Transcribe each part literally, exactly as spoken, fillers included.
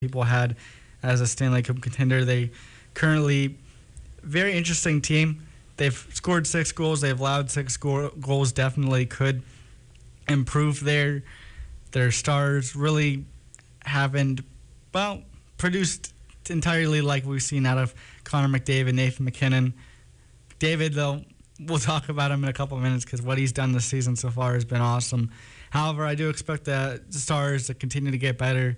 people had as a Stanley Cup contender. They currently, very interesting team. They've scored six goals. They've allowed six go- goals. Definitely could improve their their stars. Really haven't, well, produced entirely like we've seen out of Connor McDavid, Nathan MacKinnon. David, though, we'll talk about him in a couple of minutes because what he's done this season so far has been awesome. However, I do expect the Stars to continue to get better.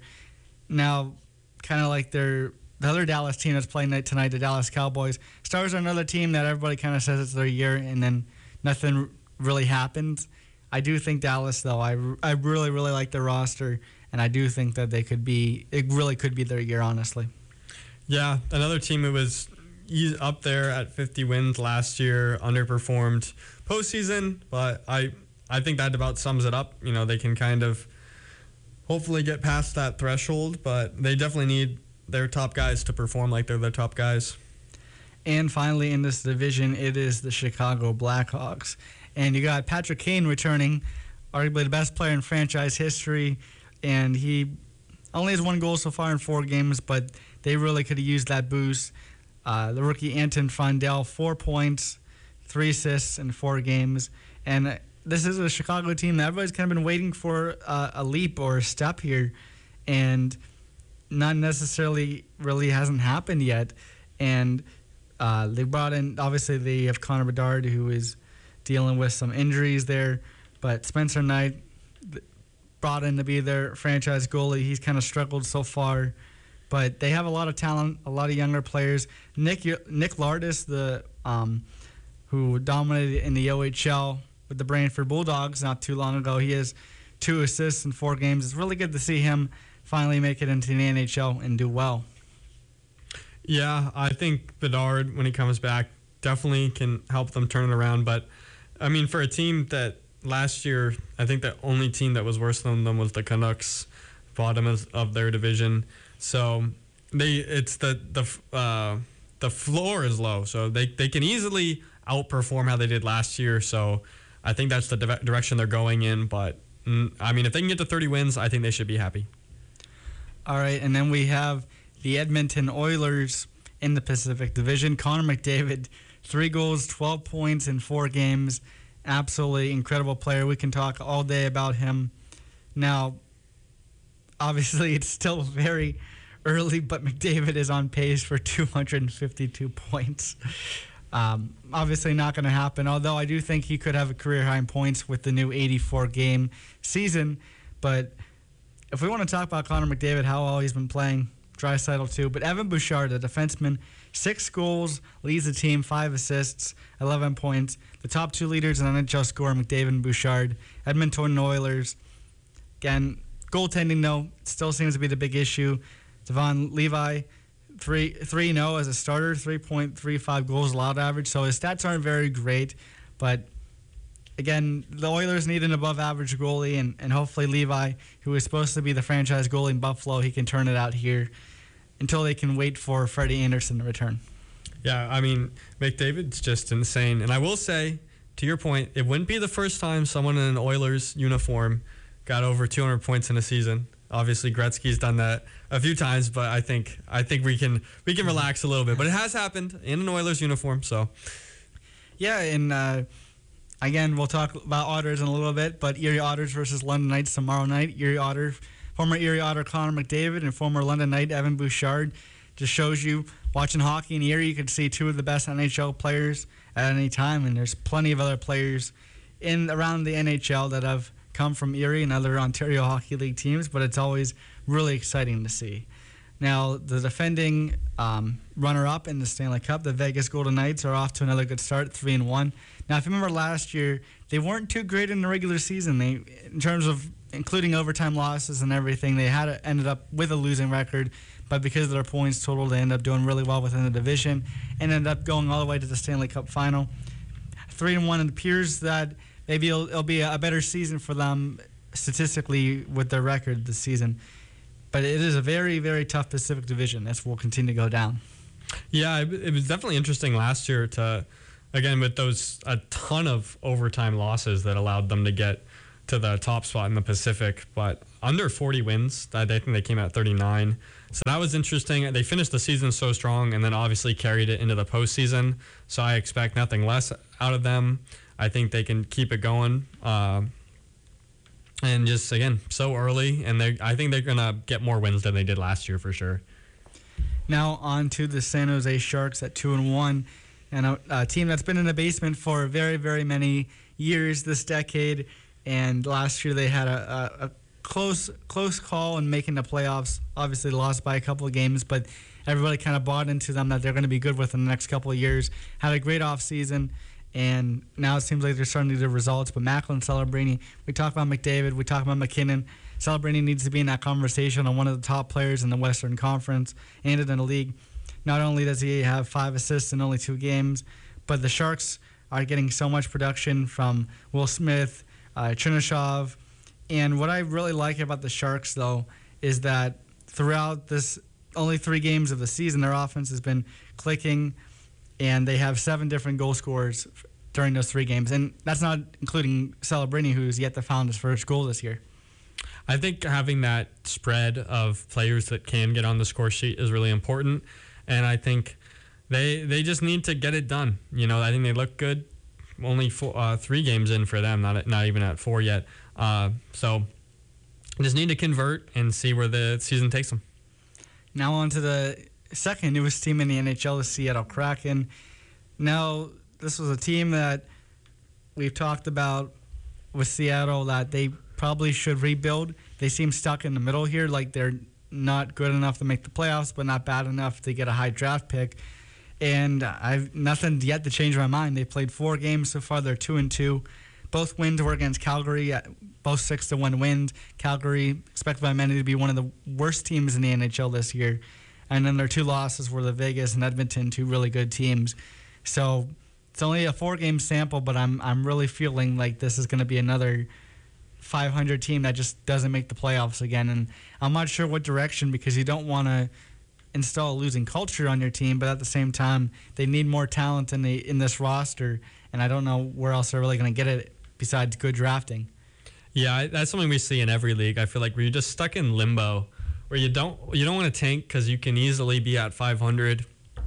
Now, kind of like their the other Dallas team that's playing tonight, the Dallas Cowboys. Stars are another team that everybody kind of says it's their year, and then nothing really happens. I do think Dallas, though, I, I really, really like their roster, and I do think that they could be, it really could be their year, honestly. Yeah, another team who was up there at fifty wins last year, underperformed postseason, but I I think that about sums it up. You know, they can kind of hopefully get past that threshold, but they definitely need their top guys to perform like they're their top guys. And finally, in this division, it is the Chicago Blackhawks. And you got Patrick Kane returning, arguably the best player in franchise history, and he only has one goal so far in four games, but they really could have used that boost. Uh, the rookie Anton Fondell, four points, three assists in four games. And this is a Chicago team that everybody's kind of been waiting for uh, a leap or a step here, and not necessarily really hasn't happened yet. And uh, they brought in, obviously, they have Connor Bedard, who is dealing with some injuries there, but Spencer Knight brought in to be their franchise goalie. He's kind of struggled so far, but they have a lot of talent, a lot of younger players. Nick Nick Lardis, the um, who dominated in the O H L with the Brantford Bulldogs not too long ago. He has two assists in four games. It's really good to see him finally make it into the N H L and do well. Yeah, I think Bedard, when he comes back, definitely can help them turn it around. But, I mean, for a team that last year, I think the only team that was worse than them was the Canucks, bottom of, of their division. So they it's the the uh, the floor is low, so they, they can easily outperform how they did last year. So I think that's the di- direction they're going in. But mm, I mean, if they can get to thirty wins, I think they should be happy. All right, and then we have the Edmonton Oilers in the Pacific Division. Connor McDavid, three goals, twelve points in four games. Absolutely incredible player. We can talk all day about him. Now, obviously, it's still very early, but McDavid is on pace for two hundred fifty-two points. Um, obviously not going to happen, although I do think he could have a career high in points with the new eighty-four game season. But if we want to talk about Connor McDavid, how well he's been playing, Draisaitl too. But Evan Bouchard, the defenseman, six goals, leads the team, five assists, eleven points. The top two leaders in N H L score, McDavid and Bouchard. Edmonton Oilers, again, goaltending, though, still seems to be the big issue. Devon Levi, three three and oh as a starter, three point three five goals allowed average. So his stats aren't very great, but again, the Oilers need an above-average goalie, and, and hopefully Levi, who is supposed to be the franchise goalie in Buffalo, he can turn it out here until they can wait for Freddie Anderson to return. Yeah, I mean, McDavid's just insane. And I will say, to your point, it wouldn't be the first time someone in an Oilers uniform got over two hundred points in a season. Obviously, Gretzky's done that a few times, but I think I think we can we can relax a little bit. But it has happened in an Oilers uniform, so. Yeah, and uh, again, we'll talk about Otters in a little bit, but Erie Otters versus London Knights tomorrow night. Erie Otter, former Erie Otter Connor McDavid and former London Knight Evan Bouchard. Just shows you, watching hockey in Erie, you can see two of the best N H L players at any time, and there's plenty of other players in around the N H L that have come from Erie and other Ontario Hockey League teams, but it's always really exciting to see. Now, the defending um, runner-up in the Stanley Cup, the Vegas Golden Knights, are off to another good start, three and one. Now, if you remember last year, they weren't too great in the regular season. They, in terms of including overtime losses and everything, they had ended up with a losing record, but because of their points total, they ended up doing really well within the division and ended up going all the way to the Stanley Cup final. Three and one, it appears that maybe it'll, it'll be a better season for them statistically with their record this season. But it is a very, very tough Pacific Division. This will continue to go down. Yeah, it, it was definitely interesting last year to, again, with those a ton of overtime losses that allowed them to get to the top spot in the Pacific. But under forty wins, I think they came at thirty-nine. So that was interesting. They finished the season so strong and then obviously carried it into the postseason. So I expect nothing less out of them. I think they can keep it going. Uh, and just, again, so early. And they, I think they're going to get more wins than they did last year for sure. Now on to the San Jose Sharks at two and one, and a, a team that's been in the basement for very, very many years this decade. And last year they had a, a, a close close call in making the playoffs. Obviously lost by a couple of games, but everybody kind of bought into them that they're going to be good within the next couple of years. Had a great offseason, and now it seems like they're starting to do results. But Macklin, Celebrini, we talk about McDavid, we talk about McKinnon. Celebrini needs to be in that conversation on one of the top players in the Western Conference and in the league. Not only does he have five assists in only two games, but the Sharks are getting so much production from Will Smith, uh, Chernyshov. And what I really like about the Sharks, though, is that throughout this only three games of the season, their offense has been clicking, and they have seven different goal scorers during those three games. And that's not including Celebrini, who's yet to found his first goal this year. I think having that spread of players that can get on the score sheet is really important, and I think they they just need to get it done. You know, I think they look good. Only four, uh, three games in for them, not not even at four yet. Uh, so just need to convert and see where the season takes them. Now on to the second newest team in the N H L, the Seattle Kraken. Now, this was a team that we've talked about with Seattle that they probably should rebuild. They seem stuck in the middle here, like they're not good enough to make the playoffs, but not bad enough to get a high draft pick. And I've nothing yet to change my mind. They played four games so far. They're two and two. Both wins were against Calgary, both six to one wins. Calgary expected by many to be one of the worst teams in the N H L this year. And then their two losses were the Vegas and Edmonton, two really good teams. So it's only a four-game sample, but I'm I'm really feeling like this is going to be another five hundred team that just doesn't make the playoffs again. And I'm not sure what direction, because you don't want to install a losing culture on your team, but at the same time, they need more talent in the in this roster, and I don't know where else they're really going to get it besides good drafting. Yeah, that's something we see in every league. I feel like where you're just stuck in limbo, where you don't you don't want to tank because you can easily be at five hundred,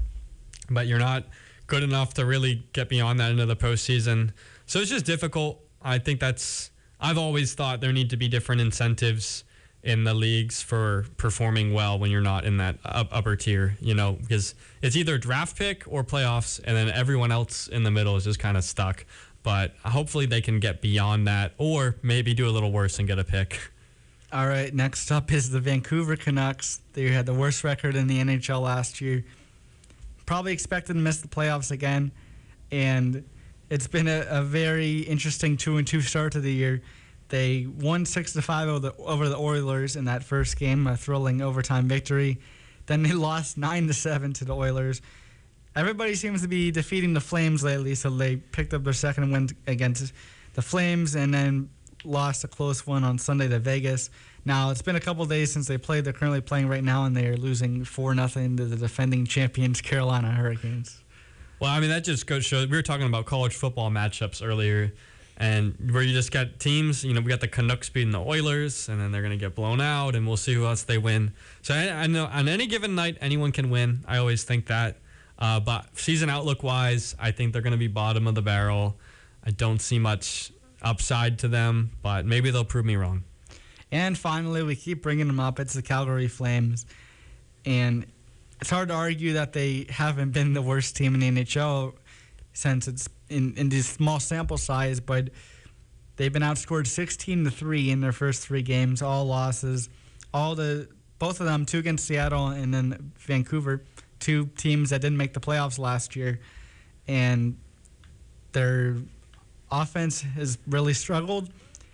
but you're not good enough to really get beyond that into the postseason. So it's just difficult. I think that's I've always thought there need to be different incentives in the leagues for performing well when you're not in that up, upper tier, you know, because it's either draft pick or playoffs, and then everyone else in the middle is just kind of stuck. But hopefully they can get beyond that, or maybe do a little worse and get a pick. All right, next up is the Vancouver Canucks. They had the worst record in the N H L last year. Probably expected to miss the playoffs again, and it's been a, a very interesting two and two start to the year. They won six to five over the, over the Oilers in that first game, a thrilling overtime victory. Then they lost nine to seven to the Oilers. Everybody seems to be defeating the Flames lately, so they picked up their second win against the Flames and then lost a close one on Sunday to Vegas. Now, it's been a couple of days since they played. They're currently playing right now, and they are losing four nothing to the defending champions, Carolina Hurricanes. Well, I mean, that just goes to show. We were talking about college football matchups earlier, and where you just got teams, you know, we got the Canucks beating the Oilers, and then they're going to get blown out, and we'll see who else they win. So I, I know on any given night, anyone can win. I always think that. Uh, but season outlook-wise, I think they're going to be bottom of the barrel. I don't see much upside to them, but maybe they'll prove me wrong. And finally, we keep bringing them up. It's the Calgary Flames. And it's hard to argue that they haven't been the worst team in the N H L since it's in, in this small sample size, but they've been outscored sixteen to three in their first three games, all losses. All the both of them, two against Seattle and then Vancouver, two teams that didn't make the playoffs last year. And their offense has really struggled,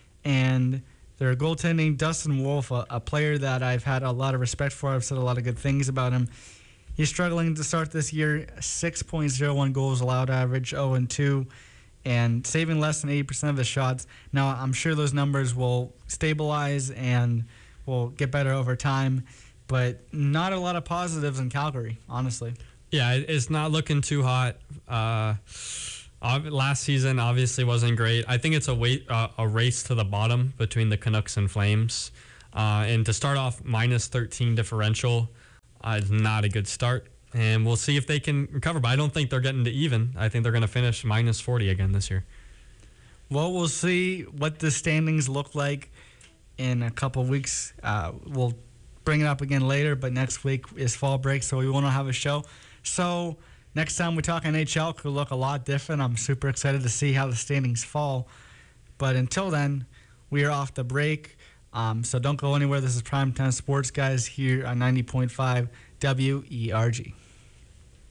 and their goaltending, Dustin Wolf, a, a player that I've had a lot of respect for. I've said a lot of good things about him. He's struggling to start this year, six point oh one goals allowed average, oh and two, and saving less than eighty percent of his shots. Now, I'm sure those numbers will stabilize and will get better over time, but not a lot of positives in Calgary, honestly. Yeah, it's not looking too hot. Uh, last season obviously wasn't great. I think it's a wait, uh, a race to the bottom between the Canucks and Flames. Uh, and to start off, minus thirteen differential. uh, is not a good start. And we'll see if they can recover. But I don't think they're getting to even. I think they're going to finish minus forty again this year. Well, we'll see what the standings look like in a couple weeks. Uh, we'll bring it up again later, but next week is fall break, so we won't have a show. So next time we talk N H L could look a lot different. I'm super excited to see how the standings fall. But until then, we are off the break. Um, so don't go anywhere. This is Primetime Sports, guys, here on ninety point five W E R G.